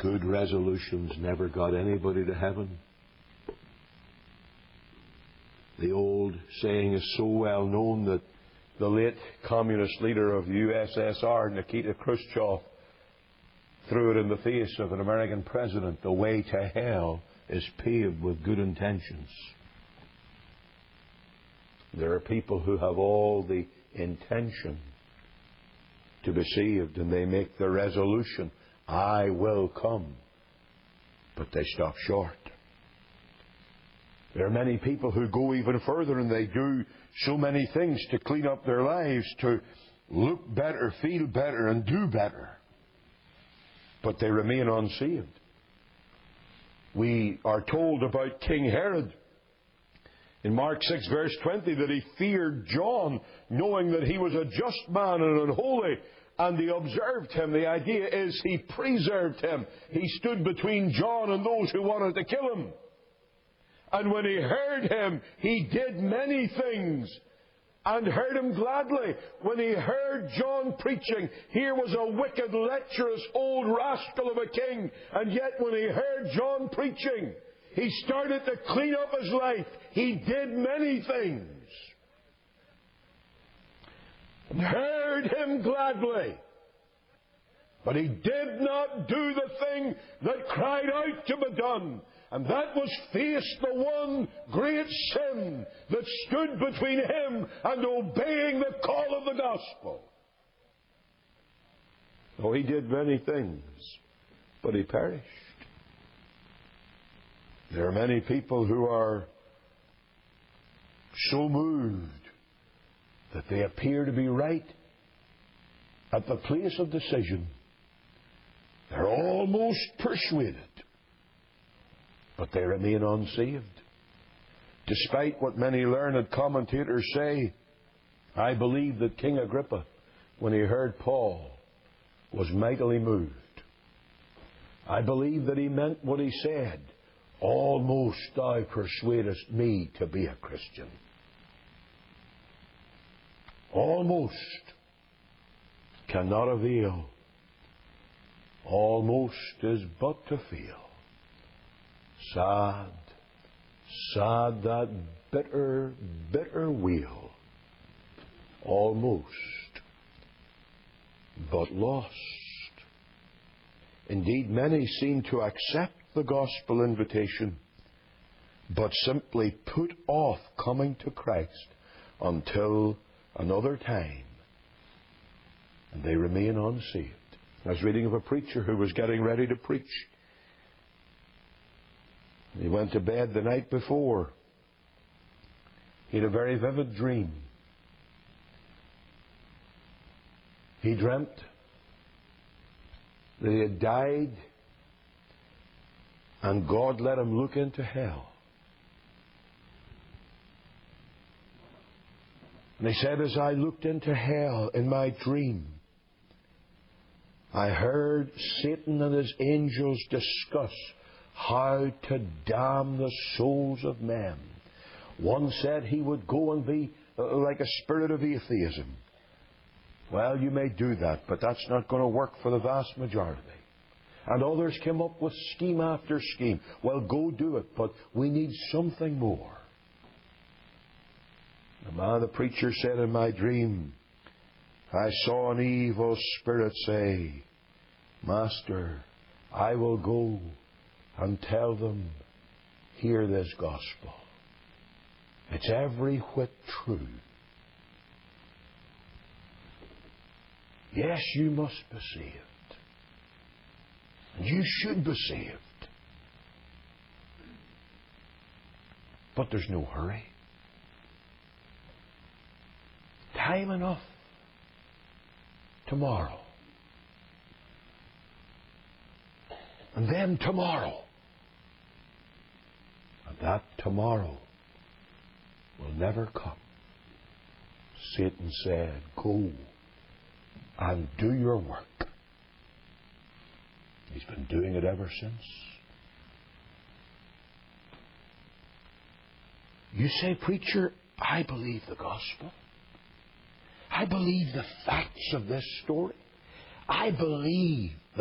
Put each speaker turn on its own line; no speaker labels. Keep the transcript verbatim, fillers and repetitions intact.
good resolutions never got anybody to heaven. The old saying is so well known that the late communist leader of the U S S R, Nikita Khrushchev, threw it in the face of an American president: the way to hell is paved with good intentions. There are people who have all the intention to be saved, and they make the resolution, I will come, but they stop short. There are many people who go even further, and they do so many things to clean up their lives, to look better, feel better, and do better, but they remain unsaved. We are told about King Herod in Mark six verse twenty that he feared John, knowing that he was a just man and unholy, and he observed him. The idea is he preserved him. He stood between John and those who wanted to kill him. And when he heard him, he did many things and heard him gladly. When he heard John preaching, here was a wicked, lecherous, old rascal of a king, and yet when he heard John preaching, he started to clean up his life. He did many things and heard him gladly. But he did not do the thing that cried out to be done, and that was face the one great sin that stood between him and obeying the call of the gospel. Oh, he did many things, but he perished. There are many people who are so moved that they appear to be right at the place of decision. They're almost persuaded, but they remain unsaved. Despite what many learned commentators say, I believe that King Agrippa, when he heard Paul, was mightily moved. I believe that he meant what he said. Almost thou persuadest me to be a Christian. Almost cannot avail. Almost is but to feel. Sad, sad that bitter, bitter wail. Almost, but lost. Indeed, many seem to accept the gospel invitation, but simply put off coming to Christ until another time, and they remain unsaved. I was reading of a preacher who was getting ready to preach. He went to bed the night before. He had a very vivid dream. He dreamt that he had died, and God let him look into hell. And he said, as I looked into hell in my dream, I heard Satan and his angels discuss how to damn the souls of men. One said he would go and be like a spirit of atheism. Well, you may do that, but that's not going to work for the vast majority. And others came up with scheme after scheme. Well, go do it, but we need something more. The man, the preacher, said in my dream, I saw an evil spirit say, Master, I will go and tell them, hear this gospel. It's every whit true. Yes, you must be saved. And you should be saved. But there's no hurry. Time enough. Tomorrow. And then tomorrow. And that tomorrow will never come. Satan said, go and do your work. He's been doing it ever since. You say, preacher, I believe the gospel. I believe the facts of this story. I believe